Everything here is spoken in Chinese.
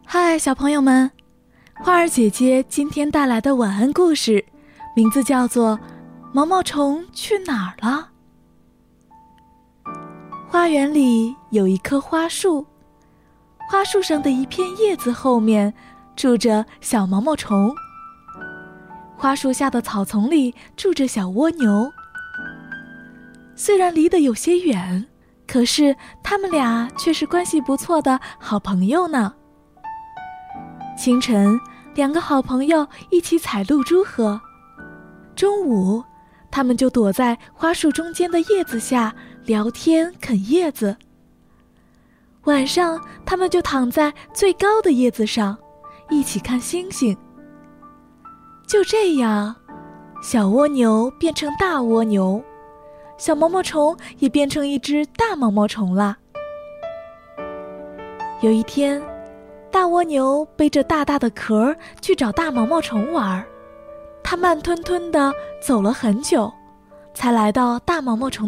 嗨，小朋友们，花儿姐姐今天带来的晚安故事，名字叫做《毛毛虫去哪儿了》。花园里有一棵花树，花树上的一片叶子后面住着小毛毛虫。花树下的草丛里住着小蜗牛。虽然离得有些远，可是他们俩却是关系不错的好朋友呢。清晨，两个好朋友一起采露珠喝。中午，他们就躲在花树中间的叶子下聊天啃叶子。晚上，他们就躺在最高的叶子上，一起看星星。就这样，小蜗牛变成大蜗牛，小毛毛虫也变成一只大毛毛虫了。有一天，大蜗牛背着大大的壳去找大毛毛虫玩，它慢吞吞地走了很久，才来到大毛毛虫